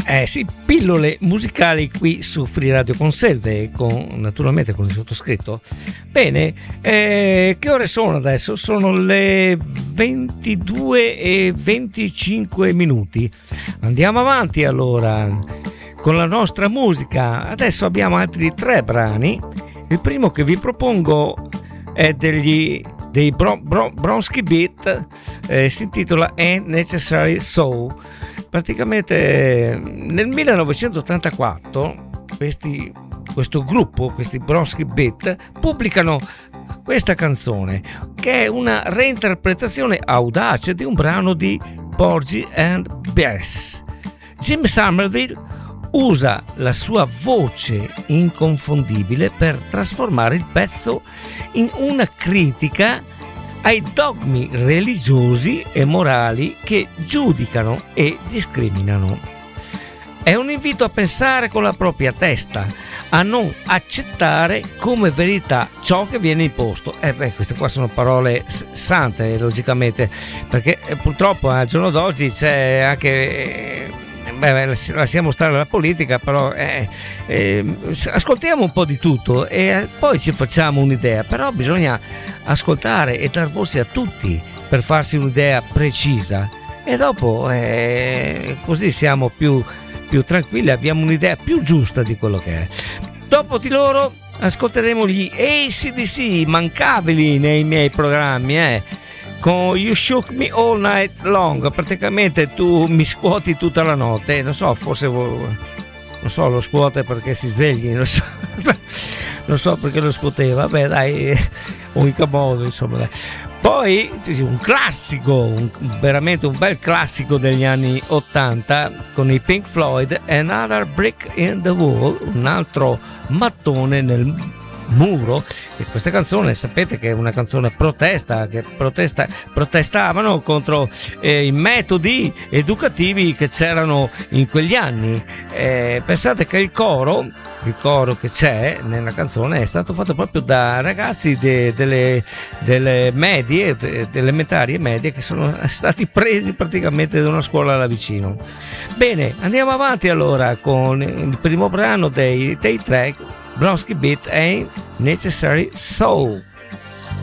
Sì, pillole musicali qui su Free Radio Consente, naturalmente con il sottoscritto. Bene, che ore sono adesso? Sono le 22:25. Andiamo avanti allora con la nostra musica. Adesso abbiamo altri 3 brani. Il primo che vi propongo è dei Bronski Beat, si intitola Ain't Necessary Soul. Praticamente nel 1984 questo gruppo, questi Bronski Beat, pubblicano questa canzone che è una reinterpretazione audace di un brano di Porgy and Bess. Jim Somerville usa la sua voce inconfondibile per trasformare il pezzo in una critica ai dogmi religiosi e morali che giudicano e discriminano. È un invito a pensare con la propria testa, a non accettare come verità ciò che viene imposto. Queste qua sono parole sante, logicamente, perché purtroppo al giorno d'oggi c'è anche... lasciamo stare la politica, però ascoltiamo un po' di tutto e poi ci facciamo un'idea. Però bisogna ascoltare e dar voce a tutti per farsi un'idea precisa, e dopo così siamo più tranquilli, abbiamo un'idea più giusta di quello che è. Dopo di loro ascolteremo gli AC/DC, immancabili nei miei programmi, con You Shook Me All Night Long. Praticamente tu mi scuoti tutta la notte, non so, forse lo scuote perché si svegli, non so perché lo scuoteva, vabbè dai, unica modo, insomma, dai. Poi un classico, veramente un bel classico degli anni 80 con i Pink Floyd, Another Brick in the Wall, un altro mattone nel muro. E questa canzone, sapete che è una canzone protestavano contro i metodi educativi che c'erano in quegli anni. Pensate che il coro che c'è nella canzone è stato fatto proprio da ragazzi delle medie, delle elementari e medie, che sono stati presi praticamente da una scuola là vicino. Bene, andiamo avanti allora con il primo brano dei 3 Bronski Beat, Ain't Necessary Soul.